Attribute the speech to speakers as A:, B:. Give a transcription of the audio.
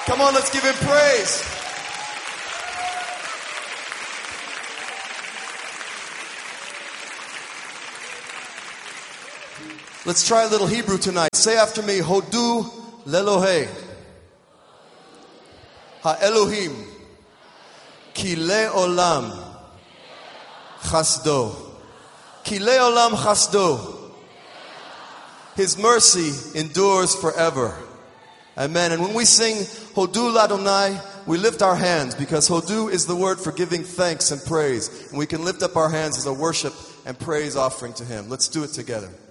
A: Come on, let's give him praise. Let's try a little Hebrew tonight. Say after me, Hodu lelohe ha-Elohim ki le'olam chasdo. Ki le'olam chasdo. His mercy endures forever. Amen. And when we sing Hodu l'Adonai, we lift our hands because Hodu is the word for giving thanks and praise. And we can lift up our hands as a worship and praise offering to him. Let's do it together.